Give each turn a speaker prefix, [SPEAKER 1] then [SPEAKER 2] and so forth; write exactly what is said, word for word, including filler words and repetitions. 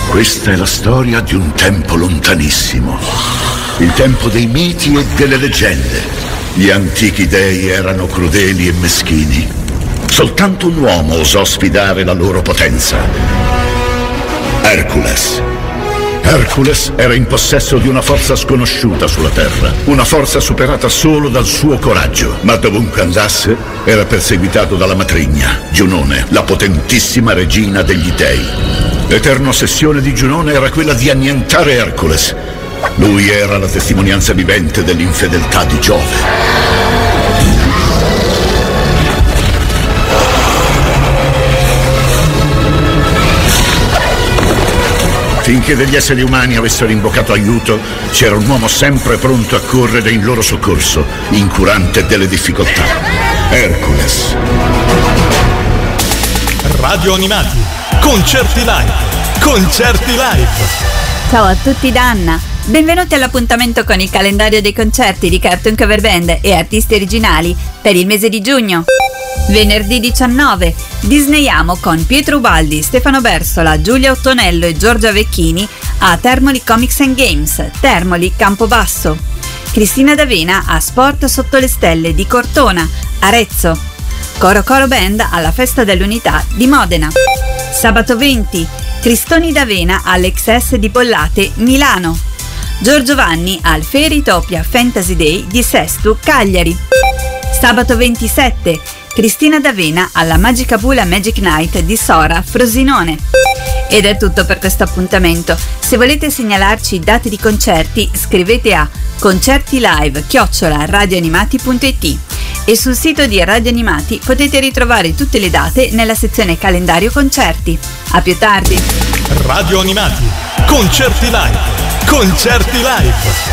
[SPEAKER 1] Questa è la storia di un tempo lontanissimo. Il tempo dei miti e delle leggende. Gli antichi dei erano crudeli e meschini. Soltanto un uomo osò sfidare la loro potenza. Hercules. Hercules era in possesso di una forza sconosciuta sulla terra, una forza superata solo dal suo coraggio, ma dovunque andasse era perseguitato dalla matrigna, Giunone, la potentissima regina degli dei. L'eterna ossessione di Giunone era quella di annientare Hercules. Lui era la testimonianza vivente dell'infedeltà di Giove. Finché degli esseri umani avessero invocato aiuto, c'era un uomo sempre pronto a correre in loro soccorso, incurante delle difficoltà. Hercules.
[SPEAKER 2] Radio Animati. Concerti live. Concerti live.
[SPEAKER 3] Ciao a tutti da Anna. Benvenuti all'appuntamento con il calendario dei concerti di Cartoon Cover Band e artisti originali per il mese di giugno. Venerdì diciannove disneyiamo con Pietro Ubaldi, Stefano Bersola, Giulia Ottonello e Giorgia Vecchini a Termoli Comics and Games, Termoli Campobasso. Cristina D'Avena a Sport Sotto le Stelle di Cortona, Arezzo. Coro Coro Band alla Festa dell'Unità di Modena. Sabato venti Cristoni D'Avena all'X S di Pollate, Milano. Giorgio Vanni al Fairytopia Fantasy Day di Sestu, Cagliari. Sabato ventisette Cristina D'Avena alla Magica Bula Magic Night di Sora, Frosinone. Ed è tutto per questo appuntamento. Se volete segnalarci i dati di concerti, scrivete a concertilive chiocciola radioanimati punto it e sul sito di Radio Animati potete ritrovare tutte le date nella sezione calendario concerti. A più tardi.
[SPEAKER 2] Radio Animati. Concerti live. Concerti live.